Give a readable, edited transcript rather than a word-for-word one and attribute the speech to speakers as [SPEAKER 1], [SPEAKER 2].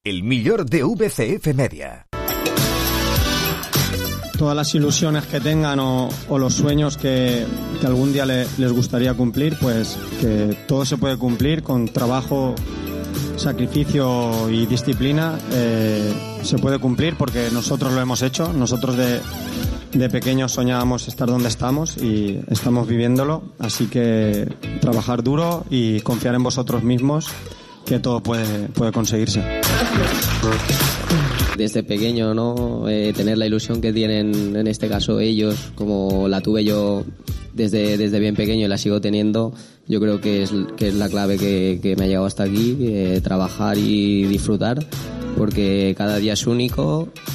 [SPEAKER 1] el millor de VCF Media.
[SPEAKER 2] Todas las ilusiones que tengan o los sueños que algún día les gustaría cumplir, pues que todo se puede cumplir con trabajo, sacrificio y disciplina. Se puede cumplir porque nosotros lo hemos hecho. Nosotros de pequeños soñábamos estar donde estamos y estamos viviéndolo. Así que trabajar duro y confiar en vosotros mismos, que todo puede conseguirse.
[SPEAKER 3] Desde pequeño, ¿no? Tener la ilusión que tienen, en este caso ellos, como la tuve yo desde bien pequeño y la sigo teniendo, yo creo que es la clave que me ha llegado hasta aquí, trabajar y disfrutar, porque cada día es único.